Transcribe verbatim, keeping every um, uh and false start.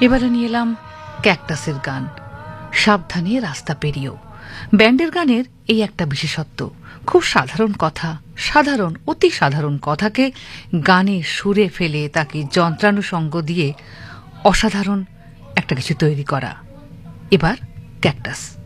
এবারে নিয়ে এলাম ক্যাকটাসের গান, সাবধানে রাস্তা পেরিয়েও। ব্যান্ডের গানের এই একটা বিশেষত্ব, খুব সাধারণ কথা, সাধারণ অতি সাধারণ কথাকে গানে সুরে ফেলে তাকে যন্ত্রানুষঙ্গ দিয়ে অসাধারণ একটা কিছু তৈরি করা। এবার ক্যাকটাস।